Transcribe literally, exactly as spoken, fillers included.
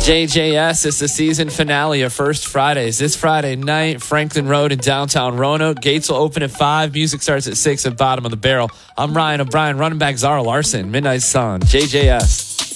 J J S is the season finale of First Fridays. This Friday night, Franklin Road in downtown Roanoke. Gates will open at five. Music starts at six at Bottom of the Barrel. I'm Ryan O'Brien, running back Zara Larson, Midnight Sun, J J S.